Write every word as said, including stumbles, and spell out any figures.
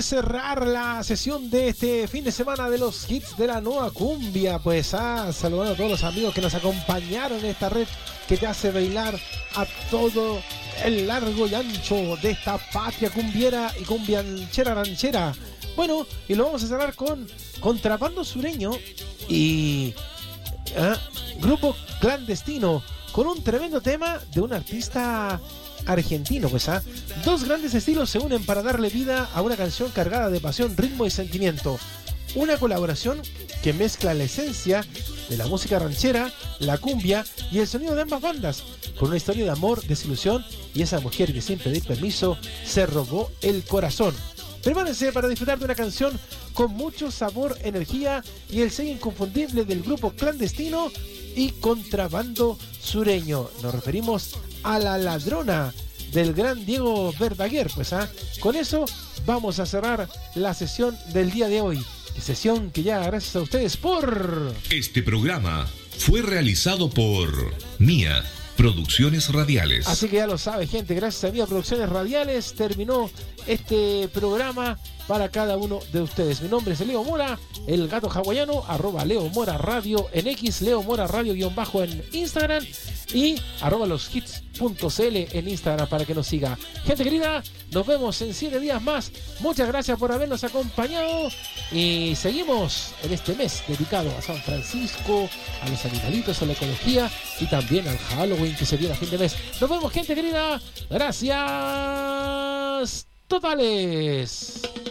de cerrar la sesión de este fin de semana de los hits de la nueva cumbia, pues ah, saludando a todos los amigos que nos acompañaron en esta red que te hace bailar a todo el largo y ancho de esta patria cumbiera y cumbianchera ranchera. Bueno, y lo vamos a cerrar con Contrabando Sureño y ah, Grupo Clandestino, con un tremendo tema de un artista argentino, pues ah, dos grandes estilos se unen para darle vida a una canción cargada de pasión, ritmo y sentimiento. Una colaboración que mezcla la esencia de la música ranchera, la cumbia y el sonido de ambas bandas, con una historia de amor, desilusión y esa mujer que sin pedir permiso se robó el corazón. Prepárense para disfrutar de una canción con mucho sabor, energía y el sello inconfundible del Grupo Clandestino y Contrabando Sureño. Nos referimos a La Ladrona del gran Diego Verdaguer, pues ah, con eso vamos a cerrar la sesión del día de hoy. Sesión que ya gracias a ustedes por... Este programa fue realizado por Mía Producciones Radiales. Así que ya lo sabe, gente, gracias a Mía Producciones Radiales terminó este programa para cada uno de ustedes. Mi nombre es Leo Mora, el gato hawaiano, arroba Leo Mora Radio en X, Leo Mora Radio guión bajo en Instagram y arroba los hits punto cl en Instagram para que nos siga. Gente querida, nos vemos en siete días más. Muchas gracias por habernos acompañado y seguimos en este mes dedicado a San Francisco, a los animalitos, a la ecología y también al Halloween que se viene a fin de mes. Nos vemos, gente querida. Gracias totales.